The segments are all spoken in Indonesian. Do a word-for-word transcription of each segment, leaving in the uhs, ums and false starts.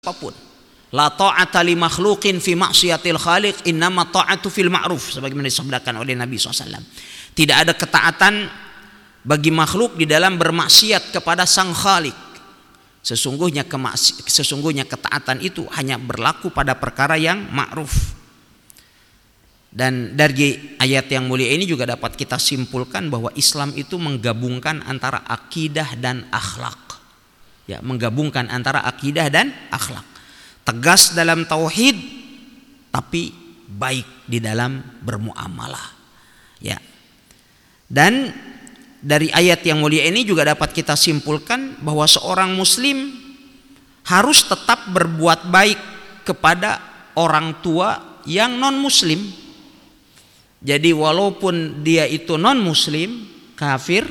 apapun. La ta'ata li makhluqin fi ma'siyatil khaliq, innama ta'atu fil ma'ruf, sebagaimana disabdakan oleh Nabi shallallahu alaihi wasallam. Tidak ada ketaatan bagi makhluk di dalam bermaksiat kepada sang khalik. Sesungguhnya kemaksi, sesungguhnya ketaatan itu hanya berlaku pada perkara yang ma'ruf. Dan dari ayat yang mulia ini juga dapat kita simpulkan bahwa Islam itu menggabungkan antara akidah dan akhlak. Ya, menggabungkan antara akidah dan akhlak. Tegas dalam tauhid tapi baik di dalam bermuamalah. Ya. Dan dari ayat yang mulia ini juga dapat kita simpulkan bahwa seorang muslim harus tetap berbuat baik kepada orang tua yang non muslim. Jadi walaupun dia itu non muslim, kafir,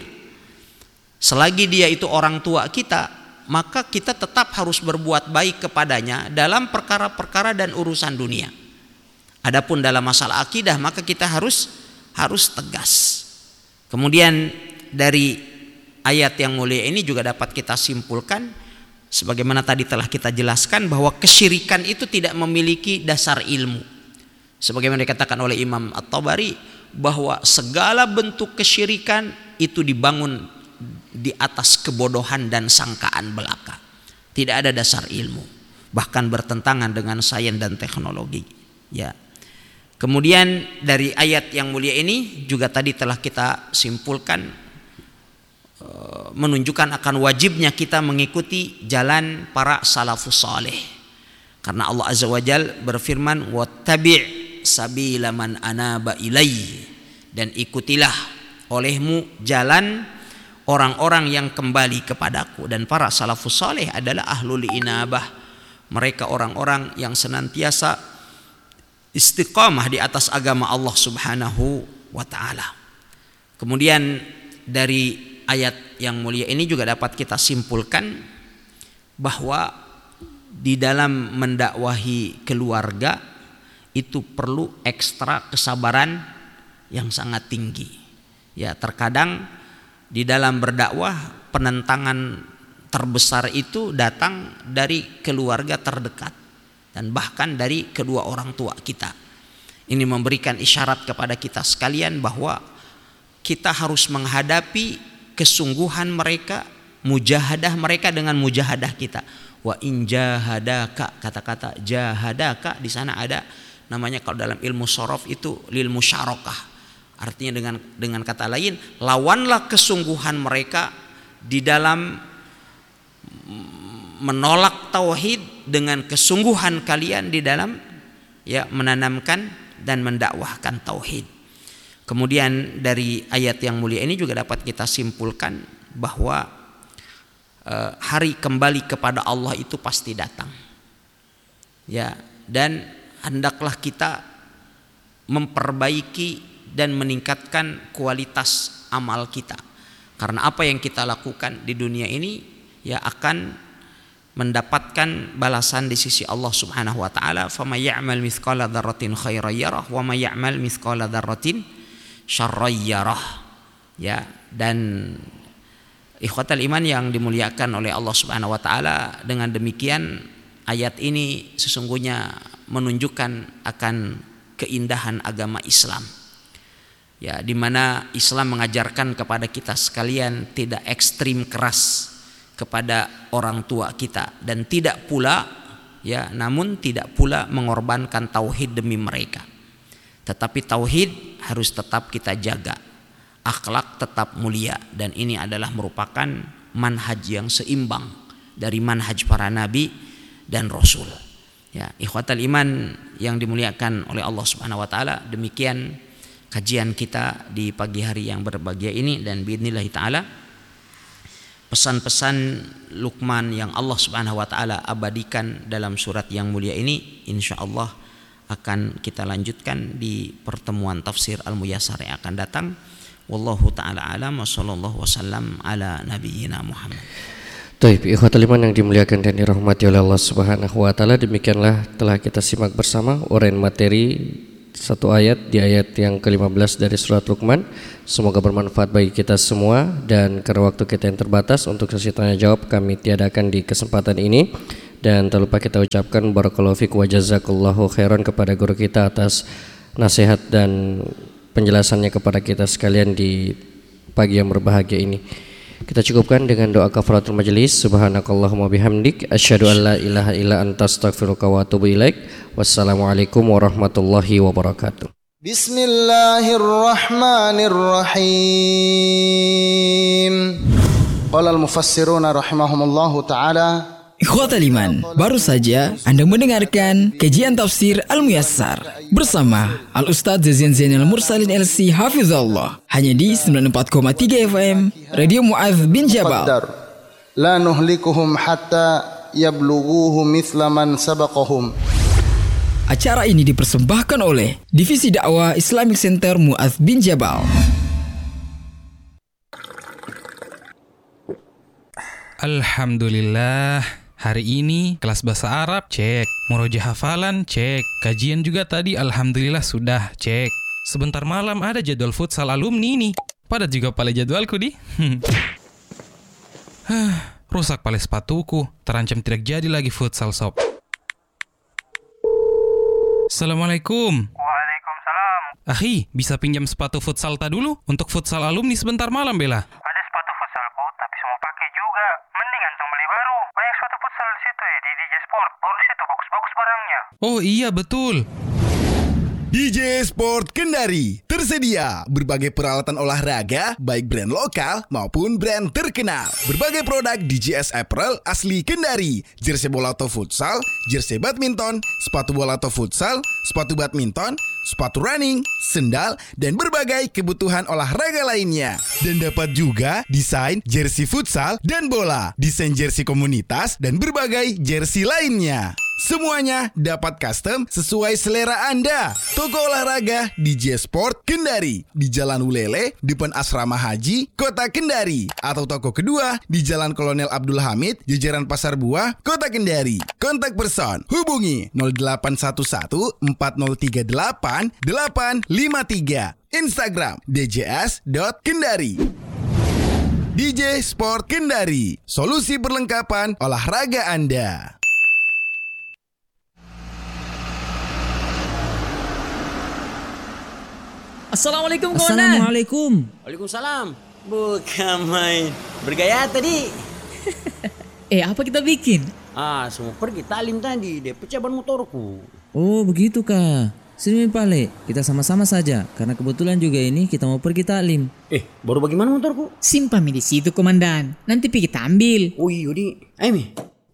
selagi dia itu orang tua kita, maka kita tetap harus berbuat baik kepadanya dalam perkara-perkara dan urusan dunia. Adapun dalam masalah akidah, maka kita harus harus tegas. Kemudian dari ayat yang mulia ini juga dapat kita simpulkan, sebagaimana tadi telah kita jelaskan, bahwa kesyirikan itu tidak memiliki dasar ilmu. Sebagaimana dikatakan oleh Imam At-Tabari, bahwa segala bentuk kesyirikan itu dibangun di atas kebodohan dan sangkaan belaka. Tidak ada dasar ilmu, bahkan bertentangan dengan sains dan teknologi. Ya. Kemudian dari ayat yang mulia ini juga tadi telah kita simpulkan, menunjukkan akan wajibnya kita mengikuti jalan para salafus saleh. Karena Allah Azza wa Jalla berfirman, wattabi' sabila man anaba ilaihi, dan ikutilah olehmu jalan orang-orang yang kembali kepadaku. Dan para salafus saleh adalah ahlul inabah, mereka orang-orang yang senantiasa istiqamah di atas agama Allah Subhanahu wa taala. Kemudian dari ayat yang mulia ini juga dapat kita simpulkan bahwa di dalam mendakwahi keluarga itu perlu ekstra kesabaran yang sangat tinggi. Ya, terkadang di dalam berdakwah penentangan terbesar itu datang dari keluarga terdekat dan bahkan dari kedua orang tua kita. Ini memberikan isyarat kepada kita sekalian bahwa kita harus menghadapi kesungguhan mereka, mujahadah mereka dengan mujahadah kita. Wa in jahadaka, kata-kata jahadaka di sana ada namanya, kalau dalam ilmu shorof itu lil musyarakah. Artinya dengan dengan kata lain, lawanlah kesungguhan mereka di dalam menolak tauhid dengan kesungguhan kalian di dalam ya menanamkan dan mendakwahkan tauhid. Kemudian dari ayat yang mulia ini juga dapat kita simpulkan bahwa e, hari kembali kepada Allah itu pasti datang. Ya, dan hendaklah kita memperbaiki dan meningkatkan kualitas amal kita. Karena apa yang kita lakukan di dunia ini ya akan mendapatkan balasan di sisi Allah Subhanahu wa taala. Faman ya'mal mithqala dzarratin khairan yarah wa may ya'mal mithqala dzarratin syarran yarah. Ya, dan ikhwatal iman yang dimuliakan oleh Allah Subhanahu wa taala, dengan demikian ayat ini sesungguhnya menunjukkan akan keindahan agama Islam. Ya, di mana Islam mengajarkan kepada kita sekalian tidak ekstrim keras kepada orang tua kita, dan tidak pula ya namun tidak pula mengorbankan tauhid demi mereka. Tetapi tauhid harus tetap kita jaga, akhlak tetap mulia, dan ini adalah merupakan manhaj yang seimbang dari manhaj para nabi dan rasul. Ya, ikhwatal iman yang dimuliakan oleh Allah Subhanahu wa taala, demikian kajian kita di pagi hari yang berbahagia ini, dan biidznillah taala pesan-pesan Luqman yang Allah Subhanahu wa taala abadikan dalam surat yang mulia ini insyaallah akan kita lanjutkan di pertemuan tafsir Al-Muyassar yang akan datang. Wallahu taala alam wa sallallahu wasallam ala nabiyyina Muhammad. Taib, ikhwatul iman yang dimuliakan dan dirahmati oleh Allah Subhanahu wa taala, demikianlah telah kita simak bersama uraian materi satu ayat di ayat yang kelima belas dari surat Luqman. Semoga bermanfaat bagi kita semua, dan karena waktu kita yang terbatas untuk sesi tanya jawab kami tiadakan di kesempatan ini. Dan tak lupa kita ucapkan barakallahu fiik wa jazakallahu khairan kepada guru kita atas nasihat dan penjelasannya kepada kita sekalian di pagi yang berbahagia ini. Kita cukupkan dengan doa kafaratul majelis. Subhanakallahumma bihamdik asyhadu an la ilaha illa anta astaghfiruka wa atubu ilaik. Wassalamualaikum warahmatullahi wabarakatuh. Bismillahirrahmanirrahim. Qala al-mufassiruna rahimahumullahu taala. Ikhwatal iman, baru saja Anda mendengarkan kajian tafsir Al-Muyassar bersama Al-Ustadz Zazian Zainal Mursalin L C Hafizahullah, hanya di sembilan puluh empat koma tiga F M Radio Mu'adz bin Jabal. La nuhlikuhum hatta yablughuhu mithla man sabaqahum. Acara ini dipersembahkan oleh Divisi Dakwah Islamic Center Mu'adz bin Jabal. Alhamdulillah. Hari ini kelas bahasa Arab cek, murojaah hafalan cek, kajian juga tadi alhamdulillah sudah cek. Sebentar malam ada jadwal futsal alumni nih. Padat juga pale jadwalku di. Rusak pale sepatuku, terancam tidak jadi lagi futsal sob. Assalamualaikum. Waalaikumsalam. Akhi, bisa pinjam sepatu futsal ta dulu untuk futsal alumni sebentar malam bela? Ada sepatu futsalku, tapi semua pakai juga. Mendingan tong beli baru. Banyak sepatu futsal di situ ya, di D J Sport. Baru di situ bagus-bagus barangnya. Oh iya betul. D J Sport Kendari tersedia berbagai peralatan olahraga baik brand lokal maupun brand terkenal. Berbagai produk D J S apparel asli Kendari, jersey bola atau futsal, jersey badminton, sepatu bola atau futsal, sepatu badminton, sepatu running, sendal, dan berbagai kebutuhan olahraga lainnya. Dan dapat juga desain jersey futsal dan bola, desain jersey komunitas, dan berbagai jersey lainnya. Semuanya dapat custom sesuai selera Anda. Toko olahraga D J Sport Kendari di Jalan Ulele, depan Asrama Haji, Kota Kendari. Atau toko kedua di Jalan Kolonel Abdul Hamid, jajaran Pasar Buah, Kota Kendari. Kontak person hubungi nol delapan satu satu empat nol tiga delapan delapan lima tiga. Instagram d j s dot kendari. D J Sport Kendari, solusi perlengkapan olahraga Anda. Assalamualaikum kawan. Assalamualaikum. Waalaikumsalam. Bukan main. Bergaya tadi. Eh, apa kita bikin? Ah, semua pergi talim tadi. Dia pecah ban motorku. Oh, begitu kah? Sini Pale, kita sama-sama saja. Karena kebetulan juga ini kita mau pergi taklim. Eh, baru bagaimana motorku? Simpan di situ komandan. Nanti pergi kita ambil. Oh iya, di. Ayo, Mi.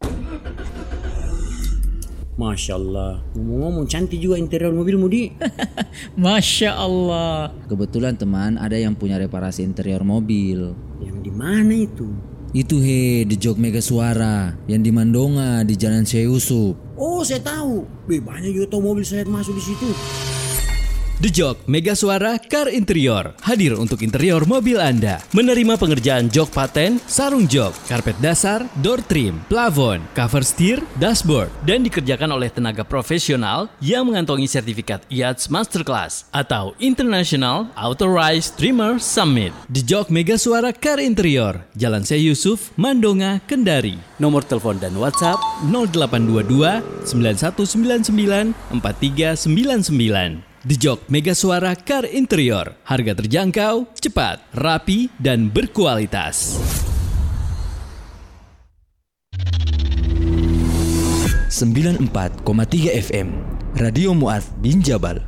Masya Allah, ngomong-ngomong cantik juga interior mobilmu di. Masya Allah. Kebetulan teman ada yang punya reparasi interior mobil. Yang di mana itu? Itu he, di Jog Mega Suara, yang di Mandonga, di Jalan Syekh Yusuf. Oh, saya tahu. Be, banyak juga tahu mobil saya masuk di situ. The Jog Mega Suara Car Interior hadir untuk interior mobil Anda. Menerima pengerjaan jok paten, sarung jok, karpet dasar, door trim, plafon, cover steer, dashboard, dan dikerjakan oleh tenaga profesional yang mengantongi sertifikat I A T S Masterclass atau International Authorized Trimmer Summit. The Jog Mega Suara Car Interior, Jalan Syekh Yusuf, Mandonga, Kendari. Nomor telepon dan WhatsApp nol delapan dua dua sembilan satu sembilan sembilan empat tiga sembilan sembilan. The Jog Mega Suara Car Interior. Harga terjangkau, cepat, rapi, dan berkualitas. sembilan puluh empat koma tiga F M Radio Mu'adz bin Jabal.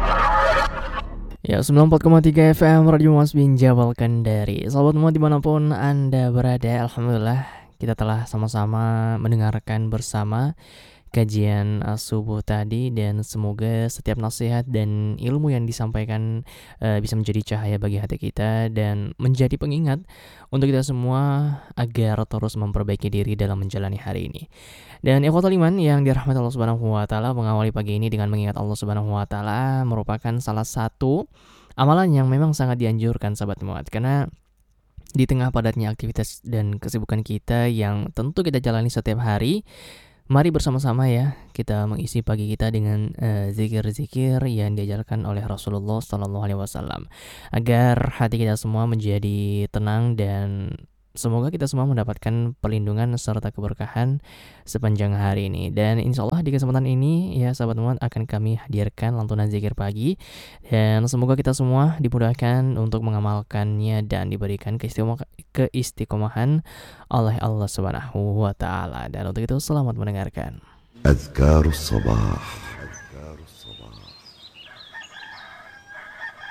Ya, sembilan puluh empat koma tiga F M Radio Mu'adz bin Jabal Kendari. Sahabat Mu'adz dimanapun Anda berada, alhamdulillah kita telah sama-sama mendengarkan bersama kajian uh, subuh tadi, dan semoga setiap nasihat dan ilmu yang disampaikan uh, bisa menjadi cahaya bagi hati kita dan menjadi pengingat untuk kita semua agar terus memperbaiki diri dalam menjalani hari ini. Dan ikhwatul iman yang dirahmati Allah Subhanahu wa taala, mengawali pagi ini dengan mengingat Allah Subhanahu wa taala merupakan salah satu amalan yang memang sangat dianjurkan sahabat Mu'adz, karena di tengah padatnya aktivitas dan kesibukan kita yang tentu kita jalani setiap hari, mari bersama-sama ya kita mengisi pagi kita dengan uh, zikir-zikir yang diajarkan oleh Rasulullah Sallallahu Alaihi Wasallam, agar hati kita semua menjadi tenang dan semoga kita semua mendapatkan perlindungan serta keberkahan sepanjang hari ini. Dan insya Allah di kesempatan ini ya sahabat muat akan kami hadirkan lantunan zikir pagi, dan semoga kita semua dimudahkan untuk mengamalkannya dan diberikan keistiqomah- keistiqomahan oleh Allah Subhanahu wa taala. Dan untuk itu selamat mendengarkan. Azkarus sabah.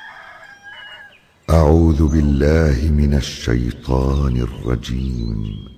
أعوذ بالله من الشيطان الرجيم